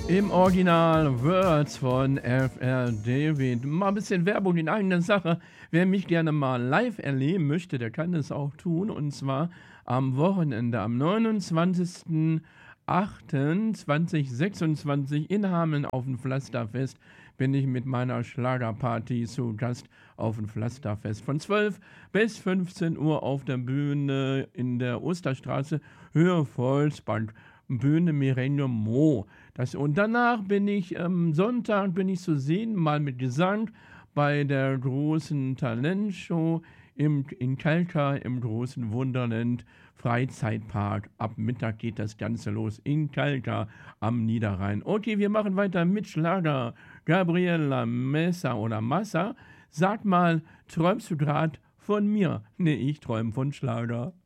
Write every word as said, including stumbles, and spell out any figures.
Im Original Words von F R David. Mal ein bisschen Werbung in eigener Sache. Wer mich gerne mal live erleben möchte, der kann das auch tun. Und zwar am Wochenende, am neunundzwanzigsten achten zweitausendsechsundzwanzig in Hameln auf dem Pflasterfest bin ich mit meiner Schlagerparty zu Gast auf dem Pflasterfest. Von zwölf bis fünfzehn Uhr auf der Bühne in der Osterstraße, Höhe Volksbank, Bühne Mireille Mo. Das, und danach bin ich, am ähm, Sonntag bin ich zu sehen, mal mit Gesang bei der großen Talentshow im, in Kalka im großen Wunderland Freizeitpark. Ab Mittag geht das Ganze los in Kalka am Niederrhein. Okay, wir machen weiter mit Schlager. Gabriela Messa oder Massa, sag mal, träumst du grad von mir? Nee, ich träum von Schlager.